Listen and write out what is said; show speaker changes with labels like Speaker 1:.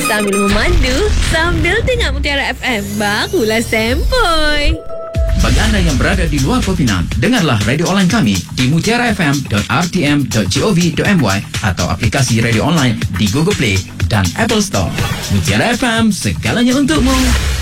Speaker 1: Sambil memandu, sambil dengar Mutiara FM, barulah sempoi.
Speaker 2: Bagi anda yang berada di luar Pinang, dengarlah radio online kami di mutiarafm.rtm.gov.my atau aplikasi radio online di Google Play dan Apple Store. Mutiara FM, segalanya untukmu.